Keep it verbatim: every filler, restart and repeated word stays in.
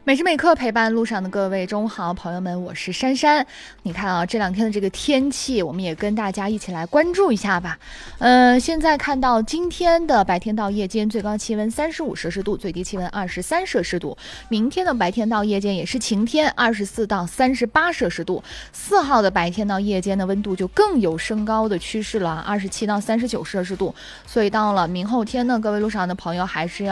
每时每刻陪伴路上的各位，中午好，朋友们，我是珊珊。你看啊，这两天的这个天气，我们也跟大家一起来关注一下吧。呃，现在看到今天的白天到夜间最高气温三十五摄氏度，最低气温二十三摄氏度。明天的白天到夜间也是晴天，二十四到三十八摄氏度。四号的白天到夜间的温度就更有升高的趋势了，二十七到三十九摄氏度。所以到了明后天呢，各位路上的朋友还是要